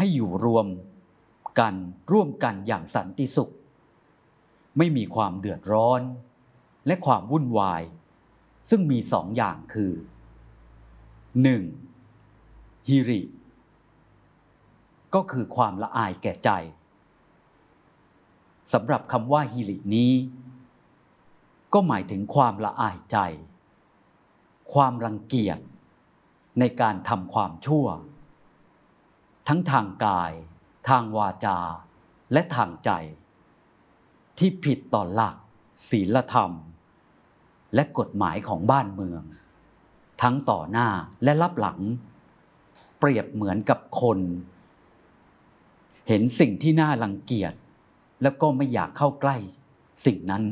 อยู่รวมกันร่วมกันอย่างสันติสุขไม่มีความเดือดร้อนและความวุ่นวายซึ่งมีสองอย่างคือ 1. ฮิริก็คือความละอายแก่ใจสำหรับคำว่าฮิรินี้ก็หมายถึงความละอายใจความรังเกียจในการทำความชั่วทั้งทางกายทางวาจาและทางใจที่ผิดต่อหลักศีลธรรมและกฎหมายของบ้านเมืองทั้งต่อหน้าและลับหลังเปรียบเหมือนกับคนเห็นสิ่งที่น่ารังเกียจแล้วก็ไม่อยากเข้าใกล้สิ่งนั้น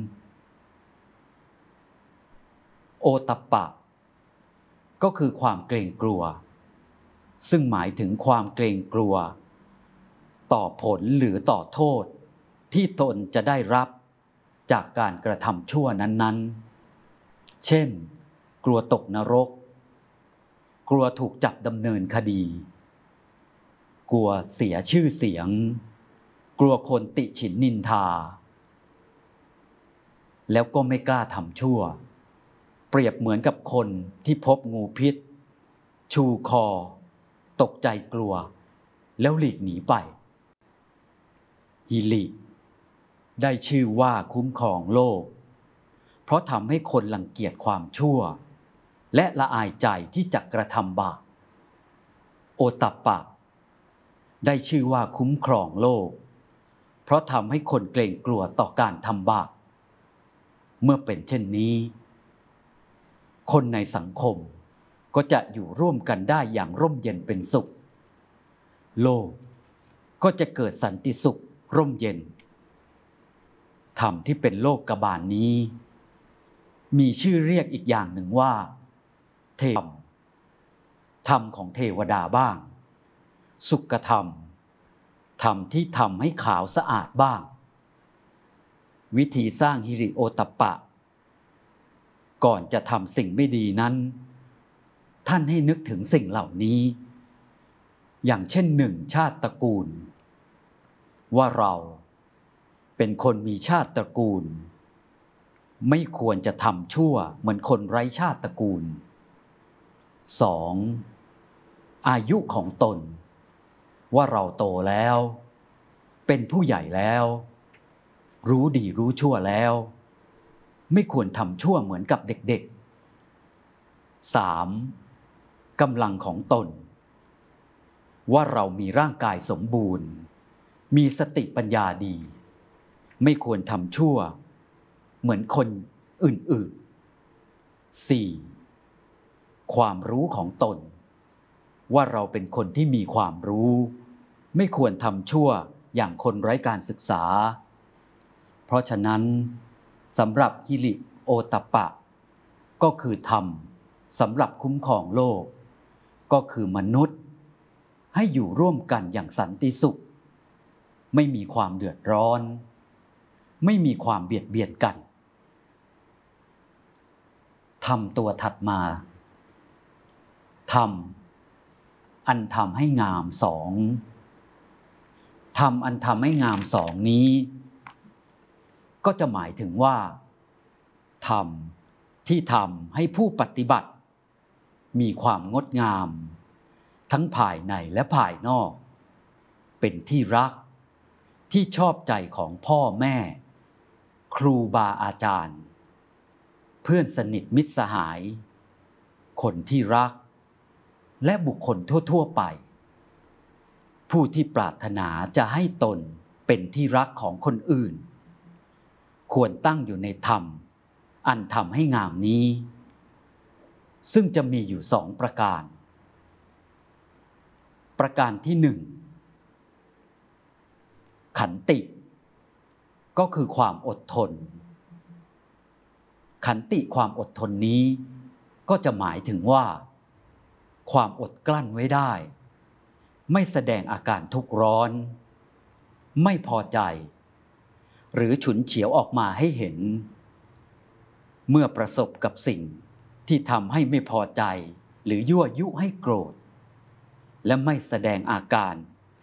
โอตัปปะก็คือความเกรงกลัวซึ่งหมายถึงความเกรงกลัวต่อผลหรือต่อโทษที่ตนจะได้รับจากการกระทำชั่วนั้นๆเช่นกลัวตกนรกกลัวถูกจับดำเนินคดีกลัวเสียชื่อเสียงกลัวคนติฉินนินทาแล้วก็ไม่กล้าทำชั่วเปรียบเหมือนกับคนที่พบงูพิษชูคอตกใจกลัวแล้วหลีกหนีไปฮิริได้ชื่อว่าคุ้มครองโลกเพราะทำให้คนรังเกียจความชั่วและละอายใจที่จะกระทำบาปโอตัปปะได้ชื่อว่าคุ้มครองโลกเพราะทำให้คนเกรงกลัวต่อการทำบาปเมื่อเป็นเช่นนี้คนในสังคมก็จะอยู่ร่วมกันได้อย่างร่มเย็นเป็นสุขโลกก็จะเกิดสันติสุขร่มเย็นธรรมที่เป็นโลกกบาลนี้มีชื่อเรียกอีกอย่างหนึ่งว่าเทวธรรมของเทวดาบ้างสุขธรรมธรรมที่ทำให้ขาวสะอาดบ้างวิธีสร้างฮิริโอตัปปะก่อนจะทำสิ่งไม่ดีนั้นท่านให้นึกถึงสิ่งเหล่านี้อย่างเช่น1ชาติตระกูลว่าเราเป็นคนมีชาติตระกูลไม่ควรจะทำชั่วเหมือนคนไร้ชาติตระกูล 2. อายุของตนว่าเราโตแล้วเป็นผู้ใหญ่แล้วรู้ดีรู้ชั่วแล้วไม่ควรทำชั่วเหมือนกับเด็กๆ 3. กำลังของตนว่าเรามีร่างกายสมบูรณ์มีสติปัญญาดีไม่ควรทำชั่วเหมือนคนอื่นๆ 4. ความรู้ของตนว่าเราเป็นคนที่มีความรู้ไม่ควรทำชั่วอย่างคนไร้การศึกษาเพราะฉะนั้นสำหรับฮิริโอตัปปะก็คือธรรมสำหรับคุ้มครองโลกก็คือมนุษย์ให้อยู่ร่วมกันอย่างสันติสุขไม่มีความเดือดร้อนไม่มีความเบียดเบียนกันธรรมตัวถัดมาธรรมอันทำให้งามสองธรรมอันทำให้งามสองนี้ก็จะหมายถึงว่าธรรมที่ทำให้ผู้ปฏิบัติมีความงดงามทั้งภายในและภายนอกเป็นที่รักที่ชอบใจของพ่อแม่ครูบาอาจารย์เพื่อนสนิทมิตรสหายคนที่รักและบุคคลทั่วๆไปผู้ที่ปรารถนาจะให้ตนเป็นที่รักของคนอื่นควรตั้งอยู่ในธรรมอันทำให้งามนี้ซึ่งจะมีอยู่2ประการประการที่1ขันติก็คือความอดทนขันติความอดทนนี้ก็จะหมายถึงว่าความอดกลั้นไว้ได้ไม่แสดงอาการทุกข์ร้อนไม่พอใจหรือฉุนเฉียวออกมาให้เห็นเมื่อประสบกับสิ่งที่ทำให้ไม่พอใจหรือยั่วยุให้โกรธและไม่แสดงอาการ